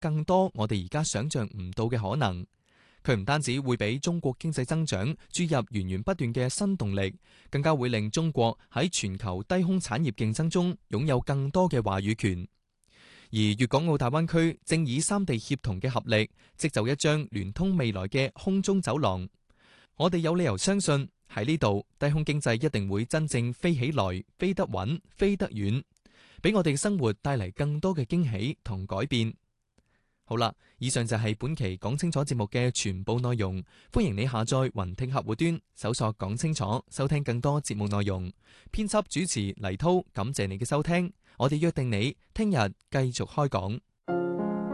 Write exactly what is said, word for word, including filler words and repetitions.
更多我哋而家想象唔到嘅可能。佢唔單止會俾中國經濟增長注入源源不斷嘅新動力，更加會令中國喺全球低空產業競爭中擁有更多嘅話語權。而粵港澳大灣區正以三地協同嘅合力，織就一張聯通未來嘅空中走廊。我哋有理由相信喺呢度，低空經濟一定會真正飛起來，飛得穩，飛得遠，俾我哋生活帶嚟更多嘅驚喜同改變。好啦，以上就係本期講清楚節目嘅全部內容。歡迎你下載雲聽客戶端，搜索講清楚，收聽更多節目內容。編輯主持黎濤，感謝你嘅收聽。我哋約定你聽日繼續開講。